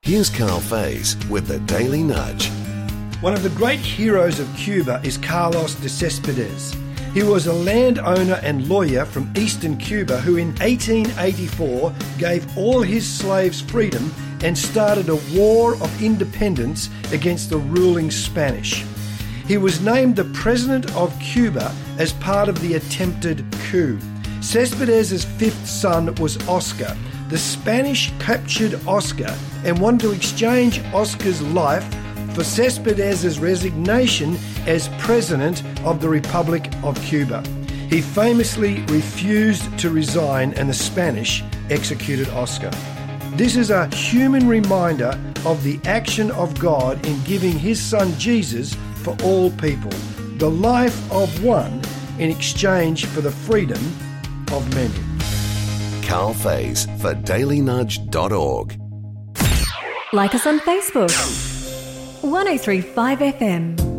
Here's Carl Faze with the Daily Nudge. One of the great heroes of Cuba is Carlos de Céspedes. He was a landowner and lawyer from eastern Cuba who in 1884 gave all his slaves freedom and started a war of independence against the ruling Spanish. He was named the President of Cuba as part of the attempted coup. Céspedes' fifth son was Oscar. The Spanish captured Oscar and wanted to exchange Oscar's life for Céspedes' resignation as President of the Republic of Cuba. He famously refused to resign and the Spanish executed Oscar. This is a human reminder of the action of God in giving his son Jesus for all people, the life of one in exchange for the freedom of many. Carl Faze for dailynudge.org. Like us on Facebook. 1035 FM.